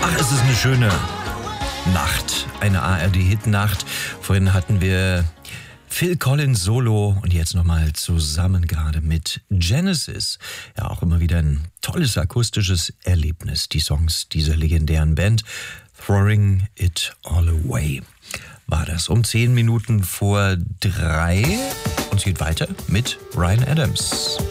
Ach, es ist eine schöne Nacht, eine ARD-Hit-Nacht. Vorhin hatten wir Phil Collins Solo und jetzt nochmal zusammen gerade mit Genesis. Ja, auch immer wieder ein tolles akustisches Erlebnis, die Songs dieser legendären Band. Throwing It All Away war das. Um 10 Minuten vor 3 und es geht weiter mit Bryan Adams.